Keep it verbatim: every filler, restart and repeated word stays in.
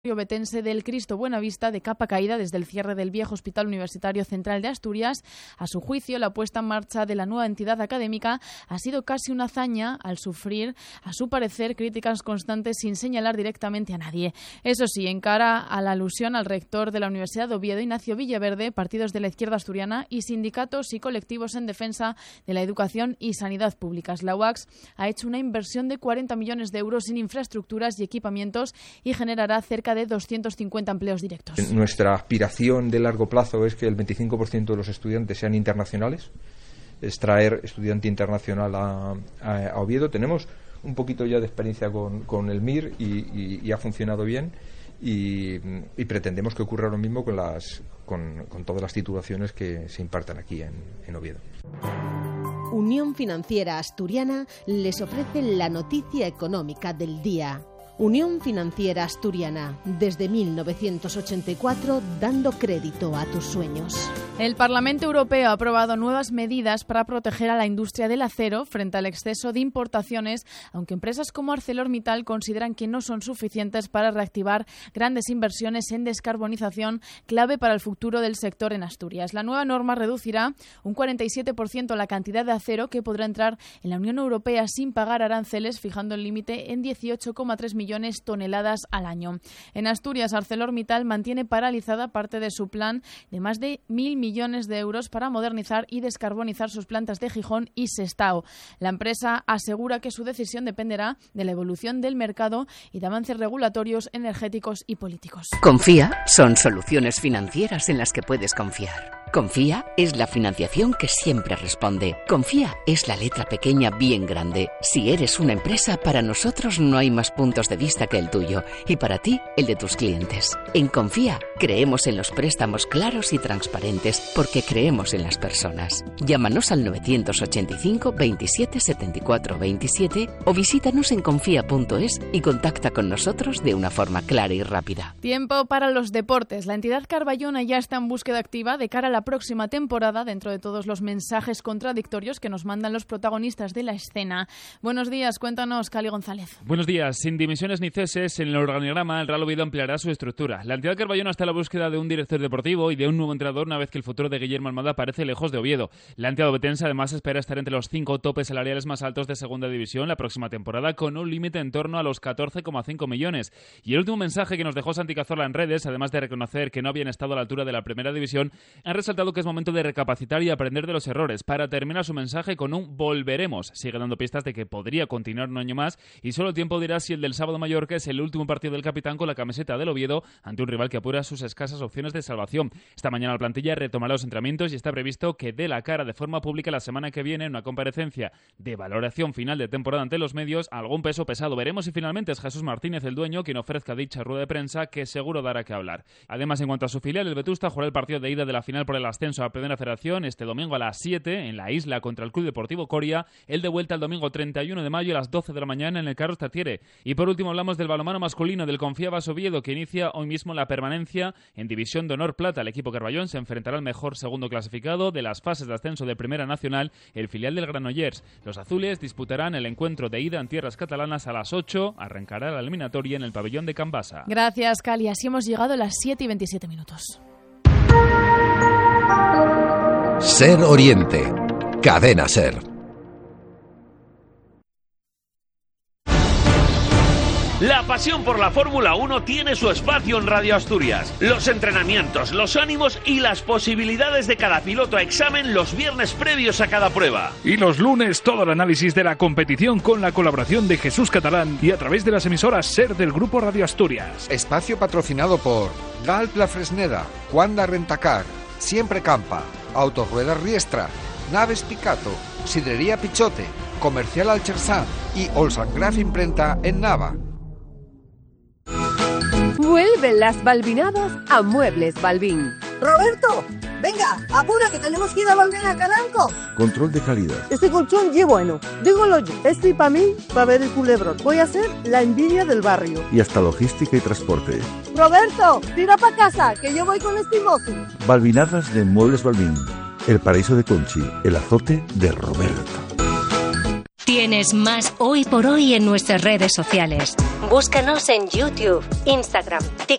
Obetense del Cristo Buenavista de capa caída desde el cierre del viejo Hospital Universitario Central de Asturias. A su juicio, la puesta en marcha de la nueva entidad académica ha sido casi una hazaña al sufrir, a su parecer, críticas constantes sin señalar directamente a nadie. Eso sí, en cara a la alusión al rector de la Universidad de Oviedo, Ignacio Villaverde, partidos de la izquierda asturiana y sindicatos y colectivos en defensa de la educación y sanidad públicas. La U A C S ha hecho una inversión de cuarenta millones de euros en infraestructuras y equipamientos y generará cerca de doscientos cincuenta empleos directos. Nuestra aspiración de largo plazo es que el veinticinco por ciento de los estudiantes sean internacionales, es traer estudiante internacional a, a, a Oviedo. Tenemos un poquito ya de experiencia con, con el M I R y, y, y ha funcionado bien y, y pretendemos que ocurra lo mismo con, las, con, con todas las titulaciones que se impartan aquí en, en Oviedo. Unión Financiera Asturiana les ofrece la noticia económica del día. Unión Financiera Asturiana, desde mil novecientos ochenta y cuatro, dando crédito a tus sueños. El Parlamento Europeo ha aprobado nuevas medidas para proteger a la industria del acero frente al exceso de importaciones, aunque empresas como ArcelorMittal consideran que no son suficientes para reactivar grandes inversiones en descarbonización, clave para el futuro del sector en Asturias. La nueva norma reducirá un cuarenta y siete por ciento la cantidad de acero que podrá entrar en la Unión Europea sin pagar aranceles, fijando el límite en dieciocho coma tres millones toneladas al año. En Asturias, ArcelorMittal mantiene paralizada parte de su plan de más de mil millones de euros para modernizar y descarbonizar sus plantas de Gijón y Sestao. La empresa asegura que su decisión dependerá de la evolución del mercado y de avances regulatorios, energéticos y políticos. Confía son soluciones financieras en las que puedes confiar. Confía es la financiación que siempre responde. Confía es la letra pequeña bien grande. Si eres una empresa, para nosotros no hay más puntos de vista que el tuyo y para ti el de tus clientes. En Confía creemos en los préstamos claros y transparentes porque creemos en las personas. Llámanos al novecientos ochenta y cinco veintisiete setenta y cuatro veintisiete o visítanos en confía punto es y contacta con nosotros de una forma clara y rápida. Tiempo para los deportes. La entidad carballona ya está en búsqueda activa de cara a la próxima temporada, dentro de todos los mensajes contradictorios que nos mandan los protagonistas de la escena. Buenos días, cuéntanos, Cali González. Buenos días. Sin dimisiones ni ceses, en el organigrama el Real Oviedo ampliará su estructura. La entidad carballona está a la búsqueda de un director deportivo y de un nuevo entrenador una vez que el futuro de Guillermo Almada parece lejos de Oviedo. La entidad obetense además espera estar entre los cinco topes salariales más altos de segunda división la próxima temporada, con un límite en torno a los catorce coma cinco millones. Y el último mensaje que nos dejó Santi Cazorla en redes, además de reconocer que no habían estado a la altura de la primera división, ha resaltado que es momento de recapacitar y aprender de los errores. Para terminar su mensaje con un volveremos. Sigue dando pistas de que podría continuar un año más y solo el tiempo dirá si el del sábado Mallorca es el último partido del capitán con la camiseta del Oviedo ante un rival que apura sus escasas opciones de salvación. Esta mañana la plantilla retomará los entrenamientos y está previsto que dé la cara de forma pública la semana que viene en una comparecencia de valoración final de temporada ante los medios. Algún peso pesado. Veremos si finalmente es Jesús Martínez el dueño quien ofrezca dicha rueda de prensa, que seguro dará que hablar. Además, en cuanto a su filial, el Vetusta jugará el partido de ida de la final por el ascenso a Primera Federación este domingo a las siete en la Isla contra el Club Deportivo Coria, el de vuelta el domingo treinta y uno de mayo a las doce de la mañana en el Carlos Tartiere. Y por último hablamos del balonmano masculino del Confiabas Oviedo, que inicia hoy mismo la permanencia en División de Honor Plata. El equipo carballón se enfrentará al mejor segundo clasificado de las fases de ascenso de Primera Nacional, el filial del Granollers. Los azules disputarán el encuentro de ida en tierras catalanas a las ocho. Arrancará la eliminatoria en el pabellón de Can Basa. Gracias, Cali. Así hemos llegado a las siete y veintisiete minutos. Ser Oriente, Cadena Ser. La pasión por la Fórmula uno tiene su espacio en Radio Asturias. Los entrenamientos, los ánimos y las posibilidades de cada piloto a examen los viernes previos a cada prueba. Y los lunes todo el análisis de la competición con la colaboración de Jesús Catalán y a través de las emisoras Ser del Grupo Radio Asturias. Espacio patrocinado por Galp La Fresneda, Juanda Rentacar, Siempre Campa, Autorruedas Riestra, Naves Picato, Sidrería Pichote, Comercial Alchersá y Olsangraf Imprenta en Nava. Vuelven las Balbinadas a Muebles Balbín. Roberto, venga, apura que tenemos que ir a volver a Calanco. Control de calidad. Este colchón ye bueno, dígolo yo. Este para mí, para ver el culebrón. Voy a ser la envidia del barrio. Y hasta logística y transporte. Roberto, tira para casa, que yo voy con este mozo. Balbinadas de Muebles Balbín. El paraíso de Conchi, el azote de Roberto. Tienes más Hoy por Hoy en nuestras redes sociales. Búscanos en YouTube, Instagram, TikTok